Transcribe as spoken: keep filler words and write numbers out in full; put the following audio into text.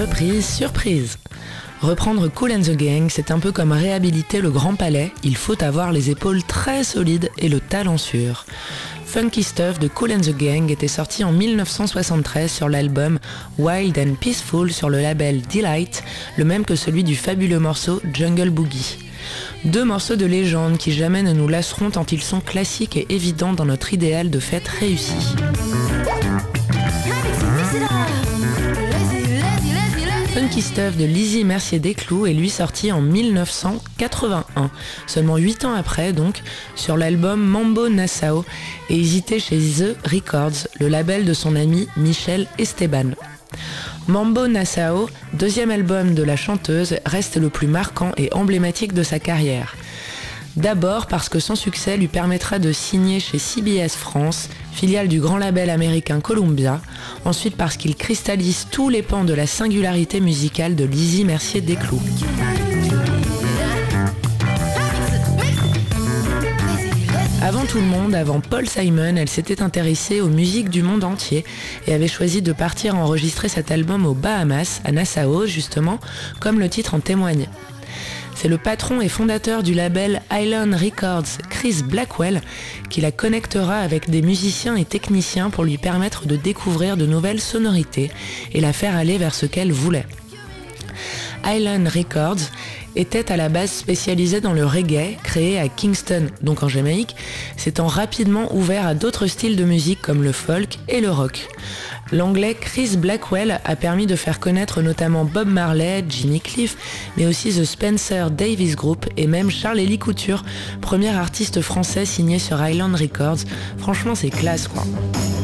reprise surprise. Reprendre Kool and the Gang, c'est un peu comme réhabiliter le Grand Palais, il faut avoir les épaules très solides et le talent sûr. Funky Stuff de Kool and the Gang était sorti en mille neuf cent soixante-treize sur l'album Wild and Peaceful sur le label Delight, le même que celui du fabuleux morceau Jungle Boogie. Deux morceaux de légende qui jamais ne nous lasseront tant ils sont classiques et évidents dans notre idéal de fête réussie. Funky Stuff de Lizzy Mercier-Desclous est lui sorti en mille neuf cent quatre-vingt-un, seulement huit ans après donc, sur l'album Mambo Nassau et édité chez The Records, le label de son ami Michel Esteban. Mambo Nassau, deuxième album de la chanteuse, reste le plus marquant et emblématique de sa carrière. D'abord parce que son succès lui permettra de signer chez C B S France, filiale du grand label américain Columbia, ensuite parce qu'il cristallise tous les pans de la singularité musicale de Lizzy Mercier-Desclous. Avant tout le monde, avant Paul Simon, elle s'était intéressée aux musiques du monde entier et avait choisi de partir enregistrer cet album aux Bahamas, à Nassau justement, comme le titre en témoigne. C'est le patron et fondateur du label Island Records, Chris Blackwell, qui la connectera avec des musiciens et techniciens pour lui permettre de découvrir de nouvelles sonorités et la faire aller vers ce qu'elle voulait. Island Records était à la base spécialisé dans le reggae, créé à Kingston, donc en Jamaïque, s'étant rapidement ouvert à d'autres styles de musique comme le folk et le rock. L'anglais Chris Blackwell a permis de faire connaître notamment Bob Marley, Jimmy Cliff, mais aussi The Spencer Davis Group et même Charles-Élie Couture, premier artiste français signé sur Island Records. Franchement, c'est classe quoi.